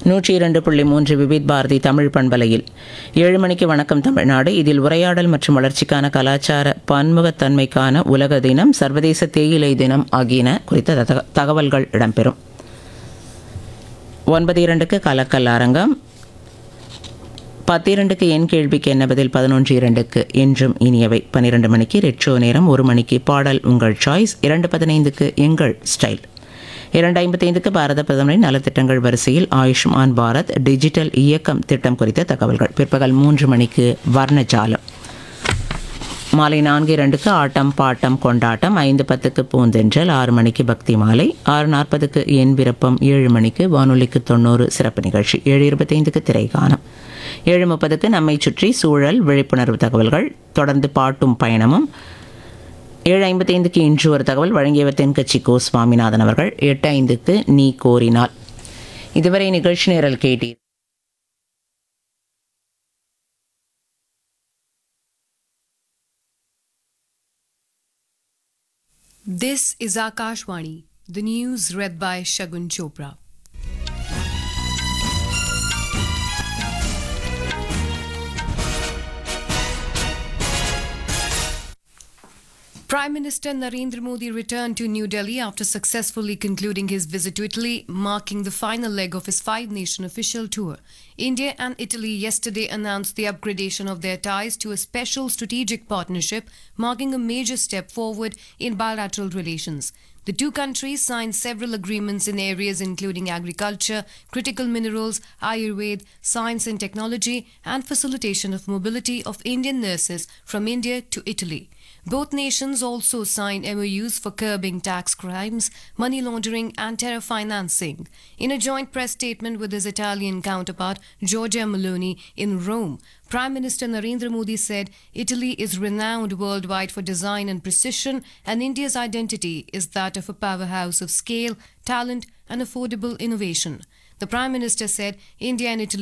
102.3 விவித் பாரதி தமிழ் பண்பலையில் 7 மணிக்கு வணக்கம் தமிழ்நாடு. இதில் உரையாடல் மற்றும் வளர்ச்சிக்கான கலாச்சார பன்முகத்தன்மைக்கான உலக தினம், சர்வதேச தேயிலை தினம் ஆகியன குறித்த தகவல்கள் இடம்பெறும். 9:02க்கு கலக்கல் அரங்கம், 10:02க்கு என் கேள்விக்கு என்ன பதில், 11:02க்கு என்றும் இனியவை, 12 மணிக்கு ரெட்ரோ நேரம், 1 மணிக்கு பாடல் உங்கள் சாய்ஸ், 2:15க்கு எங்கள் ஸ்டைல், 2:55க்கு பாரத பிரதமரின் நலத்திட்டங்கள் வரிசையில் ஆயுஷ்மான் பாரத் டிஜிட்டல் இயக்கம் திட்டம் குறித்த தகவல்கள், பிற்பகல் 3 மணிக்கு வர்ணஜாலம், மாலை 4:02க்கு ஆட்டம் பாட்டம் கொண்டாட்டம், 5:10க்கு பூந்தென்றல், 6 மணிக்கு பக்தி மாலை, 6:40க்கு என் விருப்பம், 7 மணிக்கு வானொலிக்கு 90 சிறப்பு நிகழ்ச்சி, 7:25க்கு திரைகானம், 7:30க்கு நம்மை சுற்றி சூழல் விழிப்புணர்வு தகவல்கள், தொடர்ந்து பாட்டும் பயணமும், 7:55க்கு இன்று ஒரு தகவல் வழங்கியவர் தென்கட்சி கோ சுவாமிநாதன் அவர்கள், 8:05க்கு நீ கோரினால். இதுவரை நிகழ்ச்சி நேரல் கேட்டீர். This is Akashvani, the news read by Shagun Chopra. Prime Minister Narendra Modi returned to New Delhi after successfully concluding his visit to Italy, marking the final leg of his five-nation official tour. India and Italy yesterday announced the upgradation of their ties to a special strategic partnership, marking a major step forward in bilateral relations. The two countries signed several agreements in areas including agriculture, critical minerals, Ayurveda, science and technology, and facilitation of mobility of Indian nurses from India to Italy. Both nations also signed MOUs for curbing tax crimes, money laundering, and terror financing. In a joint press statement with his Italian counterpart, Giorgia Meloni, in Rome, Prime Minister Narendra Modi said Italy is renowned worldwide for design and precision, and India's identity is that of a powerhouse of scale, talent, and affordable innovation. The Prime Minister said India and Italy